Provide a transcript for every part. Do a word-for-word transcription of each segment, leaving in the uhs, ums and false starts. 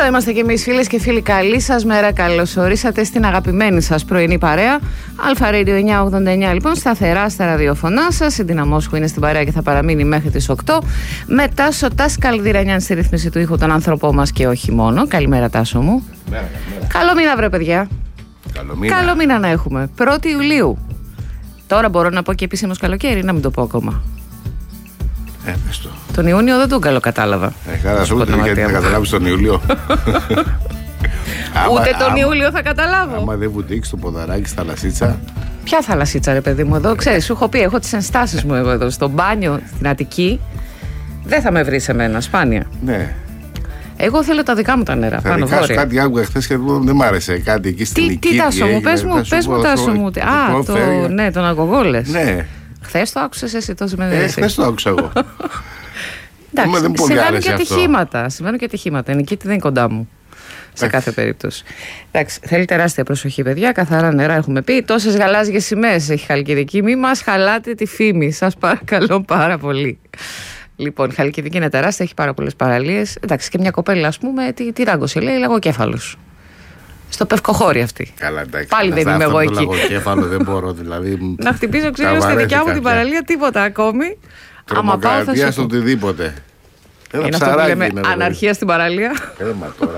Εδώ είμαστε και εμείς, φίλες και φίλοι. Καλή σας μέρα, καλώς ορίσατε στην αγαπημένη σας πρωινή παρέα. Αλφα Radio εννιακόσια ογδόντα εννιά, λοιπόν, σταθερά στα ραδιοφωνά σας. Η Ντίνα Μόσχου είναι στην παρέα και θα παραμείνει μέχρι τις οκτώ. Με Τάσο Τάσκαλ Διρανιάν στη ρύθμιση του ήχου, τον άνθρωπό μας και όχι μόνο. Καλημέρα, Τάσο μου. Μέρα, καλημέρα. Καλό μήνα, βρε παιδιά. Καλό μήνα. Καλό μήνα να έχουμε. πρώτη Ιουλίου. Τώρα μπορώ να πω και επισήμως καλοκαίρι, να μην το πω ακόμα. Ε, πες το. Τον Ιούνιο δεν τον καλοκατάλαβα. Ε, καλά, σου ούτε γιατί θα καταλάβεις τον Ιούλιο. Ούτε άμα, τον άμα, Ιούλιο θα καταλάβω. Άμα δεν βουτήξει το ποδαράκι στα λασίτσα. Ποια θαλασσίτσα, ρε παιδί μου, εδώ ξέρεις, σου έχω πει, έχω τις ενστάσεις μου εγώ εδώ στο μπάνιο στην Αττική. Δεν θα με βρεις σε μένα, σπάνια. Ναι. Εγώ θέλω τα δικά μου τα νερά. Θα πάνω δικάσω βόρεια. κάτι άκουγα χθες και δεν μ' άρεσε κάτι εκεί στην Νική. Τι Τάσο μου, πες μου, πες μου Τάσο μου. Α, το, ναι, τον αγωγόλες. Ναι. Χθες το άκουσες εσύ τόσο με Ε, χθες το άκουσα εγώ. Εντάξει, δεν πολύ συμβαίνουν άρεσε και αυτό. ατυχήματα. Συμβαίνουν και ατυχήματα. Η Νικήτη δεν είναι κοντά μου. Σε κάθε περίπτωση. Εντάξει, θέλει τεράστια προσοχή, παιδιά. Καθαρά νερά έχουμε πει. Τόσες γαλάζιες σημαίες έχει Χαλκιδική. Μη μας χαλάτε τη φήμη. Σας παρακαλώ πάρα πολύ. Λοιπόν, η Χαλκιδική είναι τεράστια, έχει πάρα πολλές παραλίες. Εντάξει, και μια κοπέλα, ας πούμε, τι, τι ράγκωσε, λέει, λαγοκέφαλος. Στο Πευκοχώρι αυτή. Καλά, εντάξει. Πάλι δεν είμαι εγώ εκεί. Το λαγοκέφαλο δεν μπορώ, δηλαδή. Να χτυπήσω ξύλο στη δικιά μου την παραλία, τίποτα ακόμη. Άμα πάω θα σου στο πω. οτιδήποτε. Ένα Είναι αυτό που λέμε είναι, αναρχία στην παραλία. Έμα τώρα.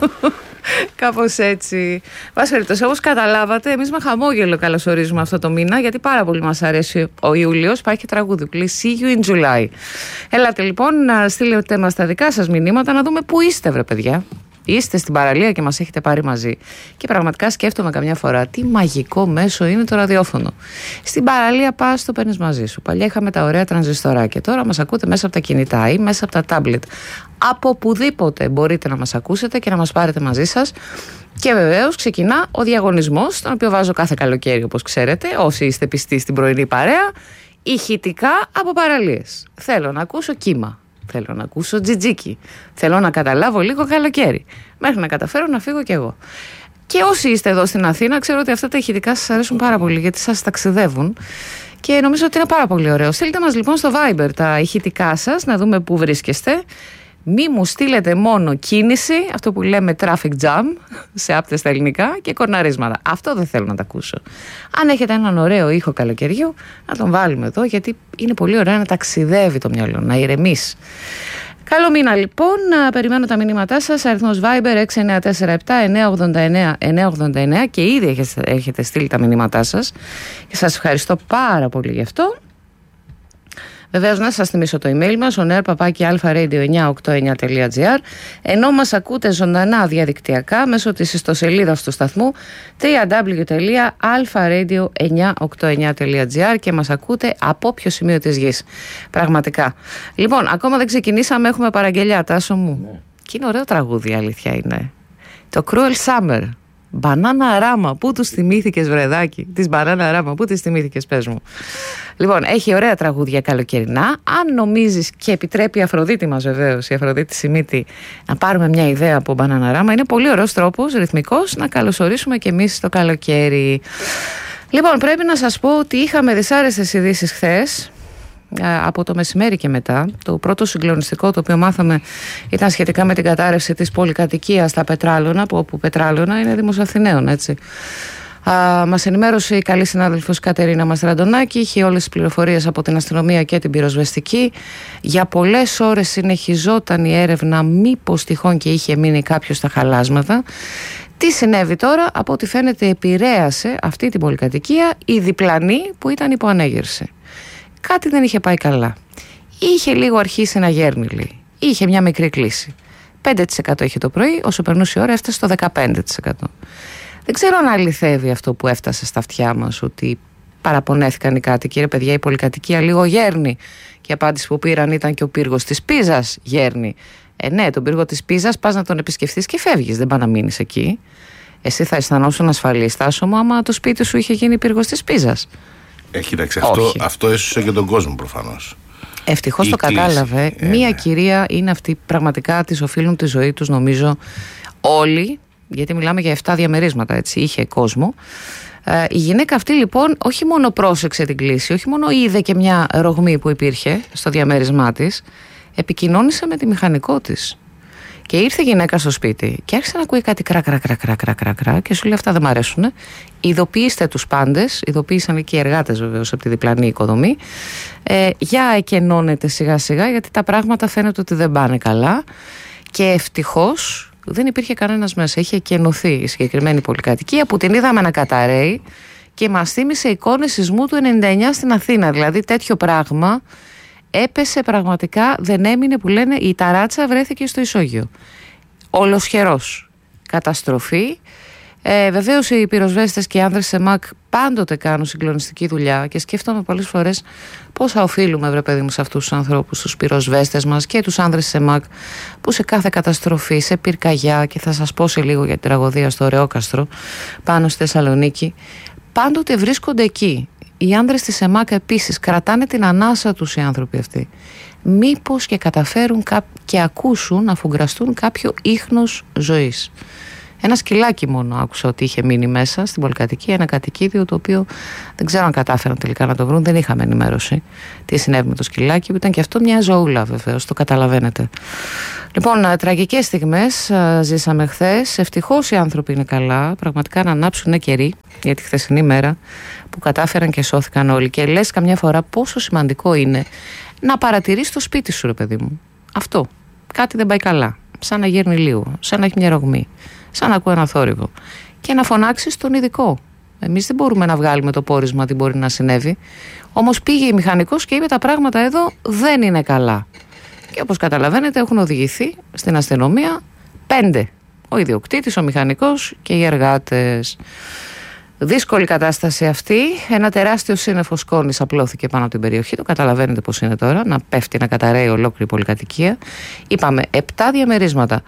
Κάπως έτσι. Βάση περιπτώσει, όπως καταλάβατε, εμείς με χαμόγελο καλωσορίζουμε αυτό το μήνα, γιατί πάρα πολύ μας αρέσει ο Ιούλιος. Υπάρχει και τραγούδι που λέει See you in July. Ελάτε λοιπόν να στείλετε μας τα δικά σας μηνύματα, να δούμε πού είστε, βρε παιδιά. Είστε στην παραλία και μας έχετε πάρει μαζί. Και πραγματικά σκέφτομαι καμιά φορά τι μαγικό μέσο είναι το ραδιόφωνο. Στην παραλία πας, το παίρνεις μαζί σου. Παλιά είχαμε τα ωραία τρανζιστοράκια. Τώρα μας ακούτε μέσα από τα κινητά ή μέσα από τα τάμπλετ. Από οπουδήποτε μπορείτε να μας ακούσετε και να μας πάρετε μαζί σας. Και βεβαίως ξεκινά ο διαγωνισμός, τον οποίο βάζω κάθε καλοκαίρι, όπως ξέρετε, όσοι είστε πιστοί στην πρωινή παρέα. Ηχητικά από παραλίες. Θέλω να ακούσω κύμα. Θέλω να ακούσω τζιτζίκι. Θέλω να καταλάβω λίγο καλοκαίρι. Μέχρι να καταφέρω να φύγω κι εγώ. Και όσοι είστε εδώ στην Αθήνα, ξέρω ότι αυτά τα ηχητικά σας αρέσουν πάρα πολύ, γιατί σας ταξιδεύουν. Και νομίζω ότι είναι πάρα πολύ ωραίο. Στείλτε μας λοιπόν στο Viber τα ηχητικά σας, να δούμε πού βρίσκεστε. Μη μου στείλετε μόνο κίνηση, αυτό που λέμε traffic jam, σε άπτες στα ελληνικά, και κορναρίσματα. Αυτό δεν θέλω να τα ακούσω. Αν έχετε έναν ωραίο ήχο καλοκαιριού, να τον βάλουμε εδώ, γιατί είναι πολύ ωραία να ταξιδεύει το μυαλό, να ηρεμείς. Καλό μήνα λοιπόν, περιμένω τα μηνύματά σας, αριθμός Viber έξι εννιά τέσσερα επτά εννιά ογδόντα εννιά εννιά ογδόντα εννιά, και ήδη έχετε, έχετε στείλει τα μηνύματά σας και σας ευχαριστώ πάρα πολύ γι' αυτό. Βεβαίως να σας θυμίσω το email μας, on air παπάκι alpha radio εννιακόσια ογδόντα εννιά τελεία gr, ενώ μας ακούτε ζωντανά διαδικτυακά μέσω της ιστοσελίδας του σταθμού double-u double-u double-u τελεία alpha radio εννιακόσια ογδόντα εννιά τελεία gr και μας ακούτε από όποιο σημείο της γης. Πραγματικά. Λοιπόν, ακόμα δεν ξεκινήσαμε, έχουμε παραγγελιά, Τάσο μου. Ναι. Και είναι ωραίο τραγούδι, η αλήθεια είναι. Το Cruel Summer. Μπανάνα Ράμα, πού τους θυμήθηκες, βρεδάκι? Της Μπανάνα Ράμα, πού τις θυμήθηκες, πες μου. Λοιπόν, έχει ωραία τραγούδια καλοκαιρινά. Αν νομίζεις, και επιτρέπει η Αφροδίτη μας βεβαίως, η Αφροδίτη Σιμίτη, να πάρουμε μια ιδέα από Μπανάνα Ράμα, είναι πολύ ωραίος τρόπος, ρυθμικός, να καλωσορίσουμε και εμείς το καλοκαίρι. Λοιπόν, πρέπει να σας πω ότι είχαμε δυσάρεστες ειδήσεις χθες. Από το μεσημέρι και μετά. Το πρώτο συγκλονιστικό το οποίο μάθαμε ήταν σχετικά με την κατάρρευση της πολυκατοικίας στα Πετράλωνα, που όπου Πετράλωνα είναι Δήμος Αθηναίων, έτσι. Α, μας ενημέρωσε η καλή συνάδελφος Κατερίνα Μαστραντονάκη, είχε όλες τις πληροφορίες από την αστυνομία και την πυροσβεστική. Για πολλές ώρες συνεχιζόταν η έρευνα μήπως τυχόν και είχε μείνει κάποιος στα χαλάσματα. Τι συνέβη τώρα? Από ό,τι φαίνεται επηρέασε αυτή την πολυκατοικία η διπλανή που ήταν υπό ανέγερση. Κάτι δεν είχε πάει καλά. Είχε λίγο αρχίσει να γέρνει, λέει. Είχε μια μικρή κλίση. πέντε τοις εκατό είχε το πρωί, όσο περνούσε η ώρα έφτασε στο δεκαπέντε τοις εκατό. Δεν ξέρω αν αληθεύει αυτό που έφτασε στα αυτιά μας, ότι παραπονέθηκαν οι κάτοικοι. Ρε παιδιά, η πολυκατοικία λίγο γέρνει. Και η απάντηση που πήραν ήταν και ο πύργος της Πίζας γέρνει. Ε, ναι, τον πύργο της Πίζας πας να τον επισκεφθείς και φεύγεις. Δεν πας να μείνεις εκεί. Εσύ θα αισθανόσουν ασφαλής, Τάσο μου, άμα το σπίτι σου είχε γίνει πύργος της Πίζας? Ε, κοίταξε, αυτό, αυτό έσωσε και τον κόσμο προφανώς. Ευτυχώς το κατάλαβε. Ε, Μία ναι. κυρία είναι αυτή, πραγματικά της οφείλουν τη ζωή τους, νομίζω, όλοι, γιατί μιλάμε για επτά διαμερίσματα, έτσι, είχε κόσμο. Ε, η γυναίκα αυτή λοιπόν όχι μόνο πρόσεξε την κλίση, όχι μόνο είδε και μια ρογμή που υπήρχε στο διαμέρισμά της, επικοινώνησε με τη μηχανικό της. Και ήρθε η γυναίκα στο σπίτι και άρχισε να ακούει κάτι κρά κρά κρά κρά κρά κρά, κρά και σου λέει αυτά δεν μ' αρέσουν. Ειδοποιήστε τους πάντες, ειδοποίησαν και οι εργάτες βεβαίως από τη διπλανή οικοδομή. Ε, για εκενώνετε σιγά σιγά γιατί τα πράγματα φαίνεται ότι δεν πάνε καλά. Και ευτυχώς δεν υπήρχε κανένας μέσα. Είχε εκενωθεί η συγκεκριμένη πολυκατοικία που την είδαμε να καταραίει και μας θύμισε εικόνες σεισμού του ενενήντα εννιά στην Αθήνα. Δηλαδή τέτοιο πράγμα έπεσε πραγματικά, δεν έμεινε που λένε η ταράτσα βρέθηκε στο ισόγειο. Ολοσχερός. Καταστροφή. Ε, βεβαίως οι πυροσβέστες και οι άνδρες σε ΜΑΚ πάντοτε κάνουν συγκλονιστική δουλειά και σκέφτομαι πολλές φορές πόσα οφείλουμε, βρε παιδί μου, σε αυτούς τους ανθρώπους, τους πυροσβέστες μας και τους άνδρες σε ΜΑΚ που σε κάθε καταστροφή, σε πυρκαγιά, και θα σας πω σε λίγο για την τραγωδία στο Ρεόκαστρο πάνω στη Θεσσαλονίκη, πάντοτε βρίσκονται εκεί. Οι άνδρες της ΕΜΑΚ επίσης κρατάνε την ανάσα τους οι άνθρωποι αυτοί. Μήπως και καταφέρουν και ακούσουν να φουγκραστούν κάποιο ίχνος ζωής. Ένα σκυλάκι μόνο άκουσα ότι είχε μείνει μέσα στην πολυκατοικία, ένα κατοικίδιο το οποίο δεν ξέρω αν κατάφεραν τελικά να το βρουν, δεν είχαμε ενημέρωση τι συνέβη με το σκυλάκι, που ήταν και αυτό μια ζωούλα βεβαίως, το καταλαβαίνετε. Λοιπόν, τραγικές στιγμές ζήσαμε χθες. Ευτυχώς οι άνθρωποι είναι καλά, πραγματικά να ανάψουν καιροί για τη χθεσινή μέρα που κατάφεραν και σώθηκαν όλοι. Και λες καμιά φορά πόσο σημαντικό είναι να παρατηρείς το σπίτι σου, ρε παιδί μου. Αυτό. Κάτι δεν πάει καλά. Σαν να γέρνει λίγο, σαν να έχει μια ρογμή, σαν να ακούει ένα θόρυβο. Και να φωνάξεις τον ειδικό. Εμείς δεν μπορούμε να βγάλουμε το πόρισμα τι μπορεί να συνέβη. Όμως πήγε η μηχανικός και είπε τα πράγματα εδώ δεν είναι καλά. Και όπως καταλαβαίνετε έχουν οδηγηθεί στην αστυνομία πέντε. Ο ιδιοκτήτης, ο μηχανικός και οι εργάτες. Δύσκολη κατάσταση αυτή. Ένα τεράστιο σύννεφο σκόνης απλώθηκε πάνω από την περιοχή. Το καταλαβαίνετε πώς είναι τώρα. Να πέφτει, να καταραίει ολόκληρη πολυκατοικία. Είπαμε επτά διαμερίσματα.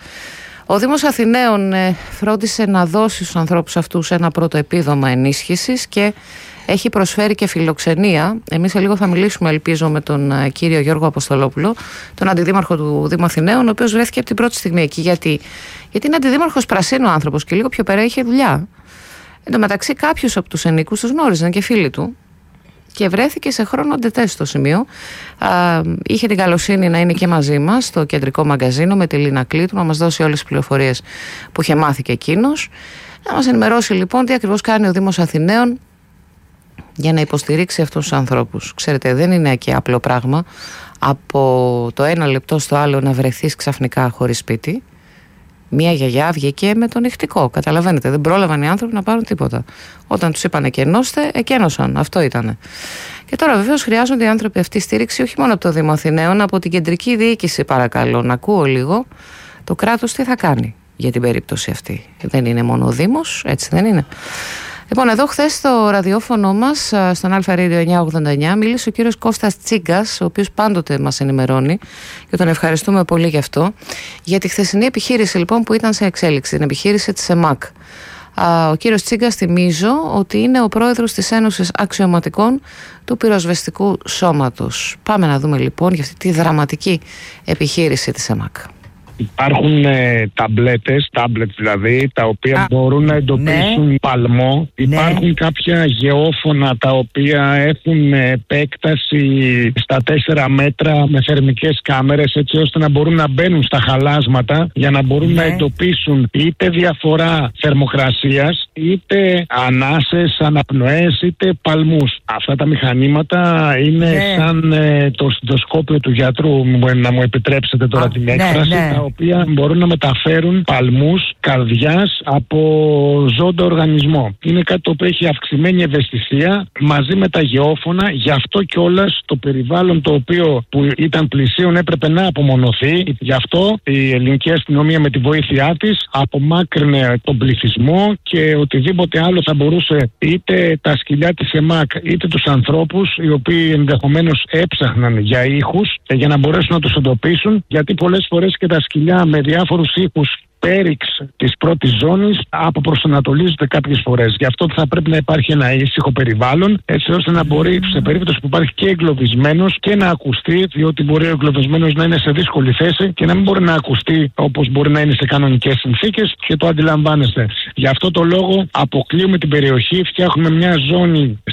Ο Δήμος Αθηναίων ε, φρόντισε να δώσει στους ανθρώπους αυτούς ένα πρώτο επίδομα ενίσχυσης και έχει προσφέρει και φιλοξενία. Εμείς σε λίγο θα μιλήσουμε, ελπίζω, με τον ε, κύριο Γιώργο Αποστολόπουλο, τον αντιδήμαρχο του Δήμου Αθηναίων, ο οποίος βρέθηκε από την πρώτη στιγμή εκεί. Γιατί, γιατί είναι αντιδήμαρχος πρασίνου άνθρωπος και λίγο πιο πέρα είχε δουλειά. Εν τω μεταξύ, κάποιους από τους ενίκους τους γνώριζαν και φίλοι του και βρέθηκε σε χρόνο ντετέ στο σημείο. Α, είχε την καλοσύνη να είναι και μαζί μας στο κεντρικό μαγκαζίνο με τη Λίνα Κλήτου, να μας δώσει όλες τις πληροφορίες που είχε μάθει και εκείνος. Να μας ενημερώσει λοιπόν τι ακριβώς κάνει ο Δήμος Αθηναίων για να υποστηρίξει αυτούς τους ανθρώπους. Ξέρετε, δεν είναι και απλό πράγμα από το ένα λεπτό στο άλλο να βρεθείς ξαφνικά χωρίς σπίτι. Μία γιαγιά βγήκε με το νυχτικό. Καταλαβαίνετε, δεν πρόλαβαν οι άνθρωποι να πάρουν τίποτα. Όταν τους είπανε εκενώστε, εκένωσαν. Αυτό ήτανε. Και τώρα βεβαίως χρειάζονται οι άνθρωποι αυτή στήριξη όχι μόνο από το Δήμο Αθηναίων, από την κεντρική διοίκηση, παρακαλώ. Να ακούω λίγο το κράτος τι θα κάνει για την περίπτωση αυτή. Δεν είναι μόνο ο Δήμος, έτσι δεν είναι. Λοιπόν, εδώ χθες στο ραδιόφωνο μας, στον Αλφα Radio εννιακόσια ογδόντα εννιά, μίλησε ο κύριος Κώστας Τσίγκας, ο οποίος πάντοτε μας ενημερώνει και τον ευχαριστούμε πολύ γι' αυτό, για τη χθεσινή επιχείρηση λοιπόν που ήταν σε εξέλιξη, την επιχείρηση της ΕΜΑΚ. Ο κύριος Τσίγκας, θυμίζω ότι είναι ο πρόεδρος της Ένωσης Αξιωματικών του Πυροσβεστικού Σώματος. Πάμε να δούμε λοιπόν για αυτή τη δραματική επιχείρηση της ΕΜΑΚ. Υπάρχουν ε, ταμπλέτες, τάμπλετ δηλαδή, τα οποία Α, μπορούν να εντοπίσουν ναι. παλμό. Υπάρχουν ναι. κάποια γεώφωνα τα οποία έχουν επέκταση στα τέσσερα μέτρα με θερμικές κάμερες, έτσι ώστε να μπορούν να μπαίνουν στα χαλάσματα για να μπορούν ναι. να εντοπίσουν είτε διαφορά θερμοκρασίας, είτε ανάσες, αναπνοές, είτε παλμούς. Αυτά τα μηχανήματα είναι ναι. σαν ε, το στετοσκόπιο του γιατρού, να μου επιτρέψετε τώρα Α, την έκφραση, ναι, ναι. τα οποία μπορούν να μεταφέρουν παλμούς καρδιάς από ζώντα οργανισμό. Είναι κάτι το οποίο έχει αυξημένη ευαισθησία μαζί με τα γεώφωνα, γι' αυτό κιόλας το περιβάλλον το οποίο που ήταν πλησίον έπρεπε να απομονωθεί. Γι' αυτό η ελληνική αστυνομία με τη βοήθειά της απομάκρυνε τον πληθυσμό και οτιδήποτε άλλο θα μπορούσε, είτε τα σκυλιά της ΕΜΑΚ είτε τους ανθρώπους οι οποίοι ενδεχομένως έψαχναν για ήχους για να μπορέσουν να τους εντοπίσουν, γιατί πολλές φορές και τα σκυλιά με διάφορους ήχους πέριξ της πρώτης ζώνης αποπροσανατολίζονται κάποιες φορές. Γι' αυτό θα πρέπει να υπάρχει ένα ήσυχο περιβάλλον, έτσι ώστε να μπορεί σε περίπτωση που υπάρχει και εγκλωβισμένος και να ακουστεί, διότι μπορεί ο εγκλωβισμένος να είναι σε δύσκολη θέση και να μην μπορεί να ακουστεί όπως μπορεί να είναι σε κανονικές συνθήκες και το αντιλαμβάνεστε. Γι' αυτό το λόγο αποκλείουμε την περιοχή, φτιάχνουμε μια ζώνη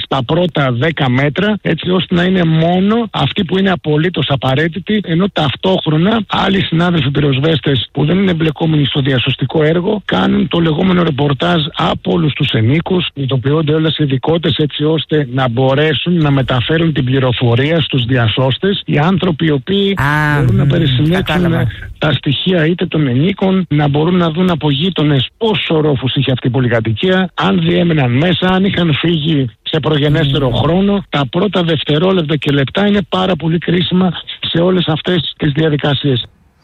τα πρώτα δέκα μέτρα, έτσι ώστε να είναι μόνο αυτοί που είναι απολύτως απαραίτητοι, ενώ ταυτόχρονα άλλοι συνάδελφοι πυροσβέστες που δεν είναι εμπλεκόμενοι στο διασωστικό έργο κάνουν το λεγόμενο ρεπορτάζ από όλους τους ενίκους, ειδοποιούνται όλες οι ειδικότητες έτσι ώστε να μπορέσουν να μεταφέρουν την πληροφορία στους διασώστες, οι άνθρωποι οι οποίοι Α, μπορούν να περισυνέξουν τα στοιχεία είτε των ενίκων, να μπορούν να δουν από γείτονες πόσο ορόφους είχε αυτή η πολυκατοικία, αν διέμεναν μέσα, αν είχαν φύγει σε προγενέστερο mm. χρόνο. Τα πρώτα δευτερόλεπτα και λεπτά είναι πάρα πολύ κρίσιμα σε όλες αυτές τις διαδικασίες.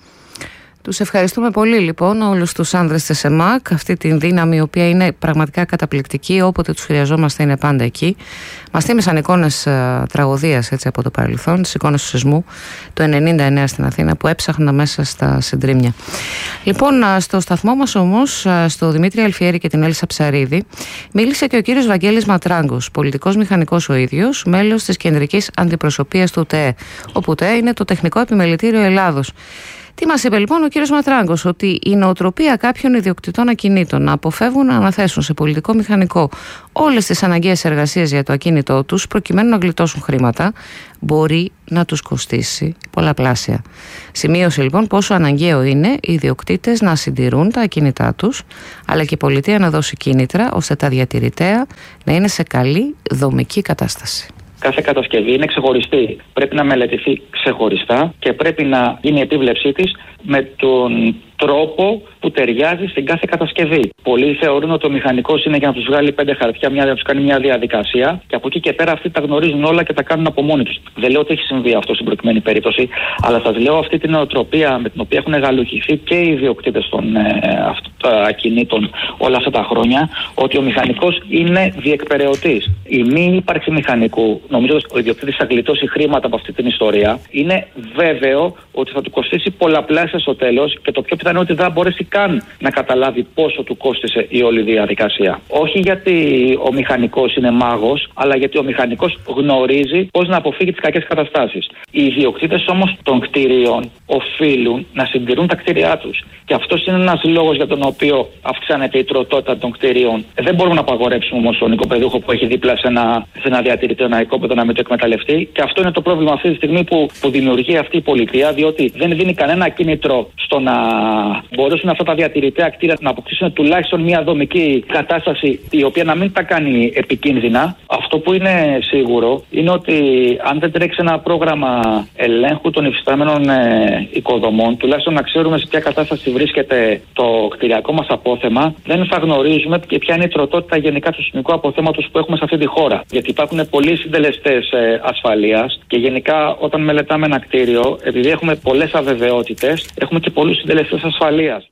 Τους ευχαριστούμε πολύ λοιπόν όλους τους άνδρες της ΕΜΑΚ, αυτή την δύναμη η οποία είναι πραγματικά καταπληκτική, όποτε τους χρειαζόμαστε είναι πάντα εκεί. Μας θύμισαν εικόνες uh, τραγωδίας έτσι, από το παρελθόν, τις εικόνες του σεισμού το ενενήντα εννέα στην Αθήνα που έψαχναν μέσα στα συντρίμμια. Λοιπόν, uh, στο σταθμό μας όμως, uh, στο Δημήτρη Αλφιέρη και την Έλισσα Ψαρίδη, μίλησε και ο κύριος Βαγγέλης Ματράγκος, πολιτικός μηχανικός ο ίδιος, μέλος της κεντρικής αντιπροσωπείας του ΤΕΕ. Ο ΤΕΕ είναι το Τεχνικό Επιμελητήριο Ελλάδος. Τι μας είπε λοιπόν ο κύριος Ματράγκος? Ότι η νοοτροπία κάποιων ιδιοκτητών ακινήτων να αποφεύγουν να αναθέσουν σε πολιτικό μηχανικό όλες τις αναγκαίες εργασίες για το ακίνητό τους προκειμένου να γλιτώσουν χρήματα μπορεί να τους κοστίσει πολλαπλάσια. Σημείωσε λοιπόν πόσο αναγκαίο είναι οι ιδιοκτήτες να συντηρούν τα ακίνητά τους, αλλά και η πολιτεία να δώσει κίνητρα ώστε τα διατηρητέα να είναι σε καλή δομική κατάσταση. Κάθε κατασκευή είναι ξεχωριστή. Πρέπει να μελετηθεί ξεχωριστά και πρέπει να γίνει η επίβλεψή της με τον τρόπο που ταιριάζει στην κάθε κατασκευή. Πολλοί θεωρούν ότι ο μηχανικός είναι για να τους βγάλει πέντε χαρτιά, μια, να τους κάνει μια διαδικασία και από εκεί και πέρα αυτοί τα γνωρίζουν όλα και τα κάνουν από μόνοι τους. Δεν λέω ότι έχει συμβεί αυτό στην προκειμένη περίπτωση, αλλά σας λέω αυτή την νοοτροπία με την οποία έχουν γαλουχηθεί και οι ιδιοκτήτες των ε, ακινήτων όλα αυτά τα χρόνια, ότι ο μηχανικός είναι διεκπεραιωτής. Η μη ύπαρξη μηχανικού, νομίζω ότι ο ιδιοκτήτης θα γλιτώσει χρήματα από αυτή την ιστορία, είναι βέβαιο ότι θα του κοστίσει πολλαπλάσια στο τέλος και το πιο πιθανό ότι δεν θα μπορέσει καν να καταλάβει πόσο του κόστισε η όλη διαδικασία. Όχι γιατί ο μηχανικός είναι μάγος, αλλά γιατί ο μηχανικός γνωρίζει πώς να αποφύγει τις κακές καταστάσεις. Οι ιδιοκτήτες όμως των κτηρίων οφείλουν να συντηρούν τα κτίρια τους. Και αυτός είναι ένας λόγος για τον οποίο αυξάνεται η τροτότητα των κτηρίων. Δεν μπορούμε να απαγορέψουμε όμως τον οικοπεδούχο που έχει δίπλα σε ένα, σε ένα διατηρητικό, ένα οικόπεδο να μην το εκμεταλλευτεί. Και αυτό είναι το πρόβλημα αυτή τη στιγμή που, που δημιουργεί αυτή η πολιτεία, διότι δεν δίνει κανένα κίνητρο στο να μπορέσουν αυτά τα διατηρητέα κτίρια να αποκτήσουν τουλάχιστον μια δομική κατάσταση η οποία να μην τα κάνει επικίνδυνα. Αυτό που είναι σίγουρο είναι ότι αν δεν τρέξει ένα πρόγραμμα ελέγχου των υφιστάμενων ε, οικοδομών, τουλάχιστον να ξέρουμε σε ποια κατάσταση βρίσκεται το κτηριακό μας απόθεμα, δεν θα γνωρίζουμε και ποια είναι η τροτότητα γενικά του σεισμικού αποθέματος που έχουμε σε αυτή τη χώρα. Γιατί υπάρχουν πολλοί συντελεστές ε, ασφαλείας και γενικά όταν μελετάμε ένα κτίριο, επειδή έχουμε πολλές αβεβαιότητες, έχουμε και πολλούς συντελεστές ασφαλείας.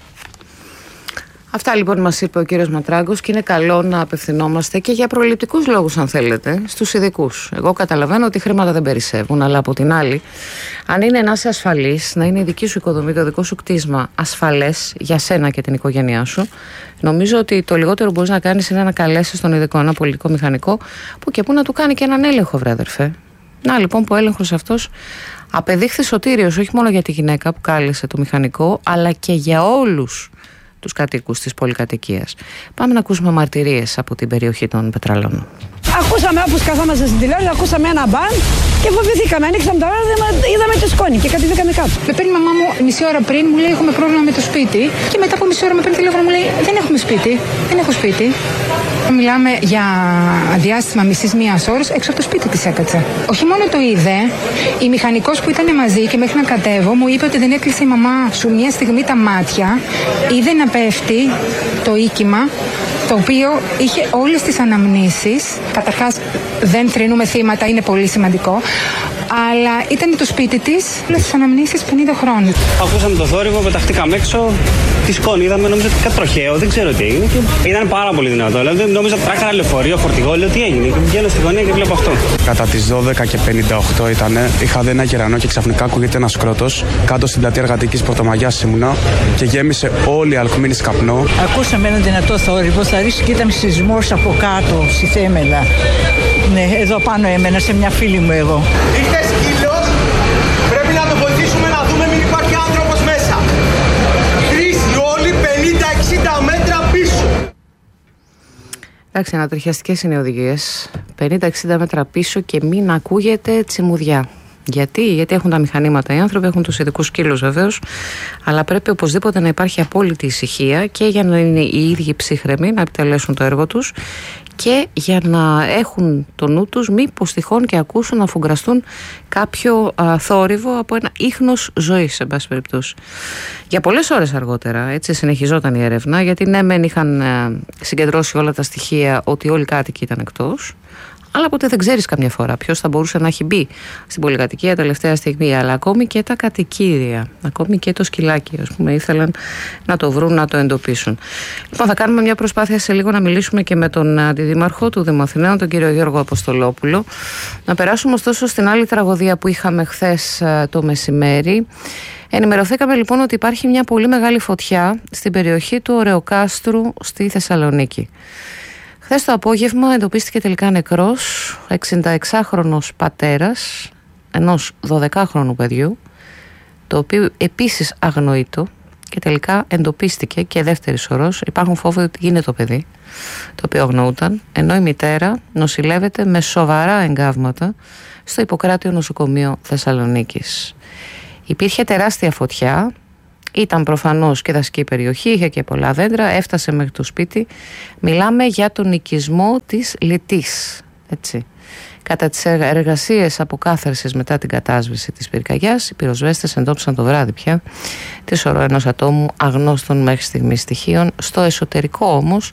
Αυτά λοιπόν μας είπε ο κύριος Ματράγκος και είναι καλό να απευθυνόμαστε και για προληπτικούς λόγους αν θέλετε στους ειδικούς. Εγώ καταλαβαίνω ότι χρήματα δεν περισσεύουν, αλλά από την άλλη αν είναι να είσαι ασφαλής, να είναι η δική σου οικοδομή, το δικό σου κτίσμα ασφαλές για σένα και την οικογένειά σου, νομίζω ότι το λιγότερο που μπορείς να κάνεις είναι να καλέσεις τον ειδικό, ένα πολιτικό μηχανικό που και που να του κάνει και έναν έλεγχο, βρε αδερφέ. Να λοιπόν που ο έλεγχος αυτός απεδείχθη σωτήριος όχι μόνο για τη γυναίκα που κάλεσε το μηχανικό, αλλά και για όλους τους κατοίκους της πολυκατοικίας. Πάμε να ακούσουμε μαρτυρίες από την περιοχή των Πετραλών. Ακούσαμε όπως καθόμαστε στην τηλεόραση, ακούσαμε ένα μπαν και φοβηθήκαμε. Ανοίξαμε τα ράδια, είδαμε τη σκόνη και κατεβήκαμε κάτω. Με παίρνει η μαμά μου μισή ώρα πριν, μου λέει έχουμε πρόβλημα με το σπίτι. Και μετά από μισή ώρα με παίρνει τηλέφωνο, μου λέει δεν έχουμε σπίτι. Δεν έχω σπίτι. Μιλάμε για διάστημα μισής μίας ώρας έξω από το σπίτι της έκατσα. Όχι μόνο το είδε, η μηχανικός που ήταν μαζί και μέχρι να κατέβω μου είπε ότι δεν έκλεισε η μαμά σου μια στιγμή τα μάτια. Είδε να πέφτει το οίκημα, το οποίο είχε όλες τις αναμνήσεις. Καταρχάς δεν θρηνούμε θύματα, είναι πολύ σημαντικό. Αλλά ήταν το σπίτι της, όλες τις αναμνήσεις πενήντα χρόνων. Ακούσαμε το θόρυβο, πεταχτήκαμε έξω, τη σκόνη είδαμε, νομίζω ότι κάτι τροχαίο, δεν ξέρω τι έγινε. Και ήταν πάρα πολύ δυνατό. Δηλαδή, νόμιζα ότι τράκαρα λεωφορείο, φορτηγό, λέω τι έγινε. Και βγαίνω στη γωνία και βλέπω αυτό. Κατά τις δώδεκα και πενήντα οκτώ ήταν, είχα δει ένα γερανό και ξαφνικά ακούγεται ένας κρότος κάτω στην πλατεία Εργατικής Πρωτομαγιάς ήμουνα και γέμισε όλη η Αλκμήνη καπνό. Ακούσαμε ένα δυνατό θόρυβο, θα ρίξει και ήταν σεισμός από κάτω, στη θέμελα. Ναι, εδώ πάνω έμενα σε μια φίλη μου εγώ. Ήρθε σκύλος, πρέπει να το βοηθήσουμε να δούμε μην υπάρχει άνθρωπος μέσα. Κρίση όλοι πενήντα εξήντα μέτρα πίσω. Εντάξει, ανατριχιαστικές είναι οι οδηγίες. πενήντα εξήντα μέτρα πίσω και μην ακούγεται τσιμουδιά. Γιατί? Γιατί έχουν τα μηχανήματα οι άνθρωποι, έχουν τους ειδικούς σκύλους βεβαίως, αλλά πρέπει οπωσδήποτε να υπάρχει απόλυτη ησυχία και για να είναι οι ίδιοι ψύχρεμοι να επιτελέσουν το έργο τους και για να έχουν το νου τους μήπως τυχόν και ακούσουν να φουγκραστούν κάποιο α, θόρυβο από ένα ίχνος ζωής, σε πάση περιπτώσει. Για πολλές ώρες αργότερα έτσι συνεχιζόταν η έρευνα, γιατί ναι μεν είχαν ε, συγκεντρώσει όλα τα στοιχεία ότι όλοι οι κάτοικοι ήταν εκτός, αλλά ποτέ δεν ξέρεις καμιά φορά ποιος θα μπορούσε να έχει μπει στην πολυκατοικία τελευταία στιγμή. Αλλά ακόμη και τα κατοικίδια, ακόμη και το σκυλάκι, ας πούμε, ήθελαν να το βρουν, να το εντοπίσουν. Λοιπόν, θα κάνουμε μια προσπάθεια σε λίγο να μιλήσουμε και με τον αντιδήμαρχο του Δήμου Αθηναίων, τον κύριο Γιώργο Αποστολόπουλο. Να περάσουμε ωστόσο στην άλλη τραγωδία που είχαμε χθες το μεσημέρι. Ενημερωθήκαμε λοιπόν ότι υπάρχει μια πολύ μεγάλη φωτιά στην περιοχή του Ωρεοκάστρου στη Θεσσαλονίκη. Χθες το απόγευμα εντοπίστηκε τελικά νεκρός εξηνταεξάχρονος πατέρας ενός δωδεκάχρονου παιδιού, το οποίο επίσης αγνοείτο και τελικά εντοπίστηκε και δεύτερη σωρός. Υπάρχουν φόβοι ότι είναι το παιδί το οποίο αγνοούταν, ενώ η μητέρα νοσηλεύεται με σοβαρά εγκάβματα στο Ιπποκράτειο Νοσοκομείο Θεσσαλονίκης. Υπήρχε τεράστια φωτιά. Ήταν προφανώς και δασική περιοχή, είχε και πολλά δέντρα, έφτασε μέχρι το σπίτι. Μιλάμε για τον οικισμό της Λιτής, έτσι. Κατά τις εργασίες αποκάθαρσης μετά την κατάσβεση της πυρκαγιάς, οι πυροσβέστες εντόπισαν το βράδυ πια τη σωρό ενός ατόμου αγνώστων μέχρι στιγμής στοιχείων, στο εσωτερικό όμως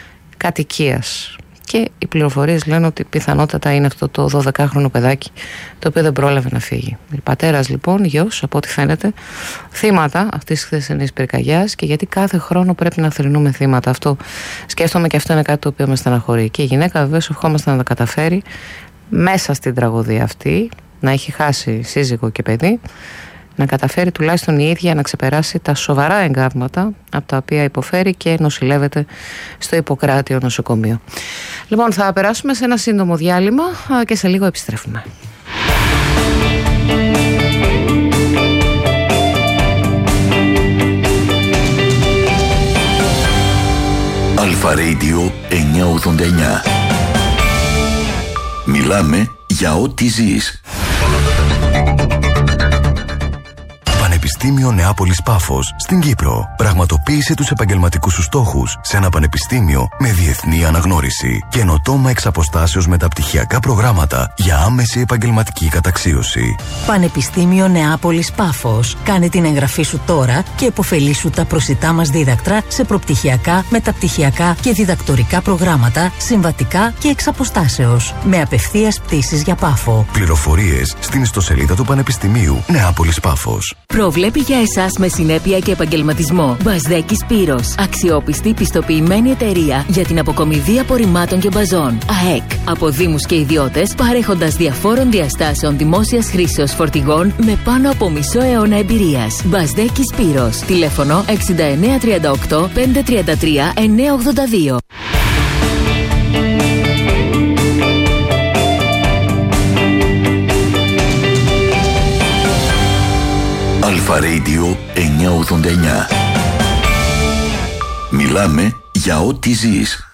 κατοικίας. Και οι πληροφορίες λένε ότι πιθανότατα είναι αυτό το δωδεκάχρονο παιδάκι το οποίο δεν πρόλαβε να φύγει. Πατέρας λοιπόν, γιος, από ό,τι φαίνεται, θύματα αυτής της χθεσινής πυρκαγιάς. Και γιατί κάθε χρόνο πρέπει να θρηνούμε θύματα? Αυτό σκέφτομαι και αυτό είναι κάτι το οποίο με στεναχωρεί. Και η γυναίκα βεβαίως ευχόμαστε να τα καταφέρει μέσα στην τραγωδία αυτή, να έχει χάσει σύζυγο και παιδί, να καταφέρει τουλάχιστον η ίδια να ξεπεράσει τα σοβαρά εγκάβματα από τα οποία υποφέρει και νοσηλεύεται στο Ιπποκράτειο Νοσοκομείο. Λοιπόν, θα περάσουμε σε ένα σύντομο διάλειμμα και σε λίγο επιστρέφουμε. Αλφα Radio εννιακόσια ογδόντα εννιά. Μιλάμε για ό,τι ζεις. Πανεπιστήμιο Νεάπολης Πάφος στην Κύπρο. Πραγματοποίησε τους επαγγελματικούς σου στόχους σε ένα πανεπιστήμιο με διεθνή αναγνώριση. Καινοτόμα εξ αποστάσεως μεταπτυχιακά προγράμματα για άμεση επαγγελματική καταξίωση. Πανεπιστήμιο Νεάπολης Πάφος. Κάνε την εγγραφή σου τώρα και επωφελήσου τα προσιτά μας δίδακτρα σε προπτυχιακά, μεταπτυχιακά και διδακτορικά προγράμματα, συμβατικά και εξ αποστάσεως. Με απευθείας πτήσεις για Πάφο. Πληροφορίες στην ιστοσελίδα του Πανεπιστημίου Νεάπολης Πάφος. Προβλέπει για εσάς με συνέπεια και επαγγελματισμό. Μπαζδέκης Σπύρος. Αξιόπιστη πιστοποιημένη εταιρεία για την αποκομιδή απορριμμάτων και μπαζών. ΑΕΚ. Από δήμους και ιδιώτες, παρέχοντας διαφόρων διαστάσεων δημόσιας χρήσεως φορτηγών με πάνω από μισό αιώνα εμπειρίας. Μπαζδέκης Σπύρος. Τηλέφωνο εξήντα εννέα τριάντα οκτώ πεντακόσια τριάντα τρία εννιακόσια ογδόντα δύο. Αλφα Radio εννιακόσια ογδόντα εννιά. Μιλάμε για ό,τι ζεις.